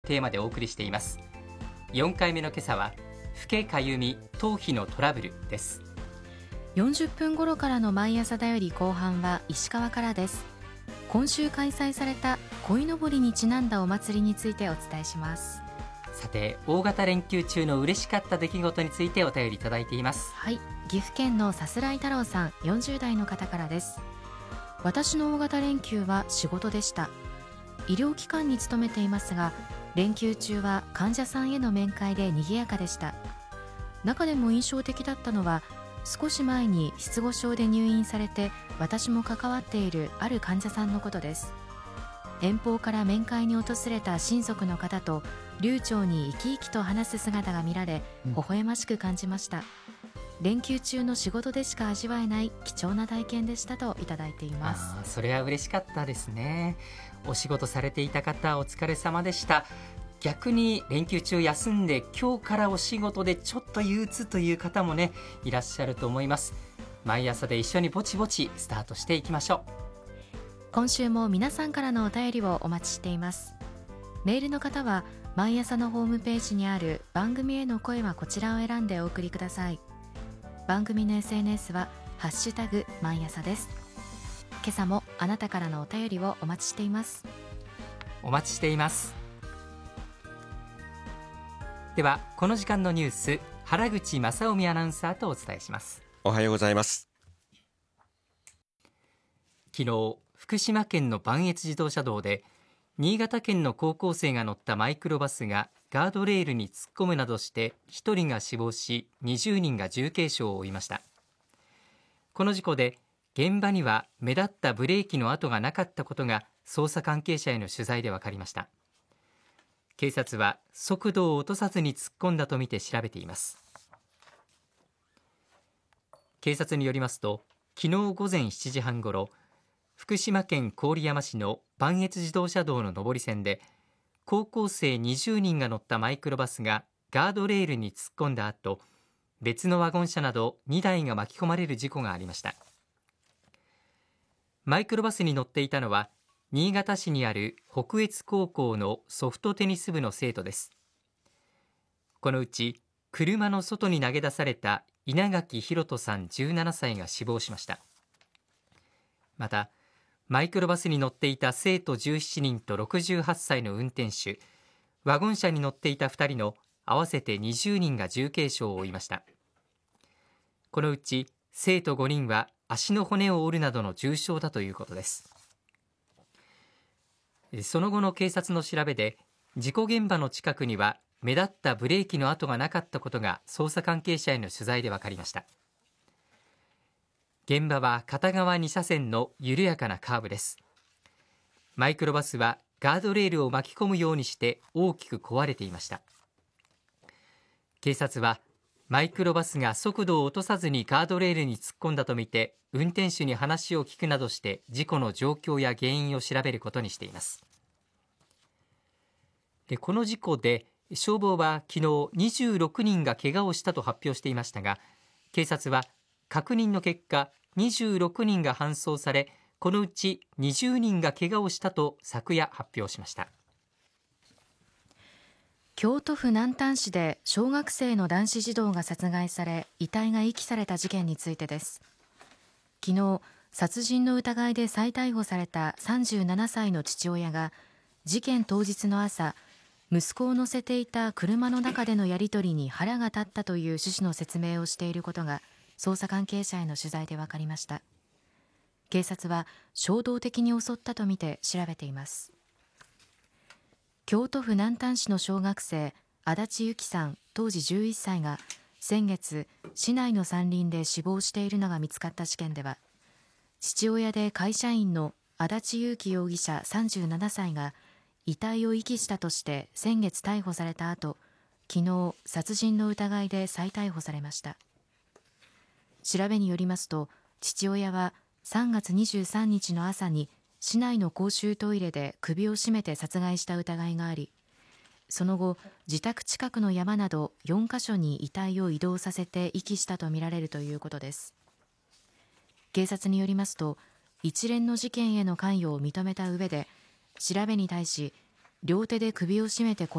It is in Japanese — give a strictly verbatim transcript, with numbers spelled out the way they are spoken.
テーマでお送りしています。よんかいめの今朝はフケかゆみ頭皮のトラブルです。 よんじゅっぷん頃からの毎朝だより後半は石川からです。今週開催された鯉のぼりにちなんだお祭りについてお伝えします。 さて、大型連休中の嬉しかった出来事についてお便りいただいています。 はい、岐阜県のさすらい太郎さん、よんじゅう代の方からです。私の大型連休は仕事でした。医療機関に勤めていますが、連休中は患者さんへの面会で賑やかでした。中でも印象的だったのは、少し前に失語症で入院されて私も関わっているある患者さんのことです。遠方から面会に訪れた親族の方と流暢に生き生きと話す姿が見られ、微笑ましく感じました。連休中の仕事でしか味わえない貴重な体験でしたといただいています。 あ、それは嬉しかったですね。お仕事されていた方、お疲れ様でした。逆に連休中休んで今日からお仕事でちょっと憂鬱という方もね、いらっしゃると思います。毎朝で一緒にぼちぼちスタートしていきましょう。 今週も皆さんからのお便りをお待ちしています。メールの方は毎朝のホームページにある番組への声はこちらを選んでお送りください。番組の エスエヌエス はハッシュタグ毎朝です。今朝もあなたからのお便りをお待ちしています。 お待ちしています。ではこの時間のニュース、原口正臣アナウンサーとお伝えします。 おはようございます。 昨日、福島県の磐越自動車道で新潟県の高校生が乗ったマイクロバスがガードレールに突っ込むなどしてひとりが死亡し、にじゅうにんが重軽傷を負いました。この事故で現場には目立ったブレーキの跡がなかったことが捜査関係者への取材で分かりました。警察は速度を落とさずに突っ込んだとみて調べています。警察によりますと、昨日午前しちじはんごろ、福島県郡山市の磐越自動車道の上り線で高校生にじゅうにんが乗ったマイクロバスがガードレールに突っ込んだ後、別のワゴン車などにだいが巻き込まれる事故がありました。マイクロバスに乗っていたのは新潟市にある北越高校のソフトテニス部の生徒です。このうち車の外に投げ出された稲垣大翔さんじゅうななさいが死亡しました。またマイクロバスに乗っていた生徒じゅうななにんとろくじゅうはっさいの運転手、ワゴン車に乗っていたふたりの合わせてにじゅうにんが重軽傷を負いました。このうち生徒ごにんは足の骨を折るなどの重傷だということです。その後の警察の調べで、事故現場の近くには目立ったブレーキの跡がなかったことが捜査関係者への取材で分かりました。現場は片側に車線の緩やかなカーブです。マイクロバスはガードレールを巻き込むようにして大きく壊れていました。警察はマイクロバスが速度を落とさずにガードレールに突っ込んだとみて、運転手に話を聞くなどして事故の状況や原因を調べることにしています。で、この事故で消防は昨日にじゅうろくにんが怪我をしたと発表していましたが、警察は確認の結果にじゅうろくにんが搬送され、このうちにじゅうにんが怪我をしたと昨夜発表しました。 京都府南丹市で小学生の男子児童が殺害され遺体が遺棄された事件についてです。昨日殺人の疑いで再逮捕されたさんじゅうななさいの父親が事件当日の朝、息子を乗せていた車の中でのやり取りに腹が立ったという趣旨の説明をしていることが捜査関係者への取材で分かりました。警察は衝動的に襲ったとみて調べています。京都府南丹市の小学生足立由紀さん当時じゅういっさいが先月市内の山林で死亡しているのが見つかった事件では、父親で会社員の足立優輝容疑者さんじゅうななさいが遺体を遺棄したとして先月逮捕された後、昨日殺人の疑いで再逮捕されました。調べによりますと、父親はさんがつにじゅうさんにちの朝に市内の公衆トイレで首を絞めて殺害した疑いがあり、その後自宅近くの山などよんかしょに遺体を移動させて遺棄したとみられるということです。警察によりますと、一連の事件への関与を認めた上で、調べに対し両手で首を絞めて殺